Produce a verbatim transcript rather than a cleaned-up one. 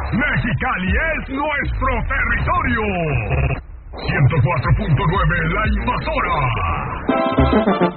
Mexicali es nuestro territorio. ciento cuatro punto nueve La Invasora.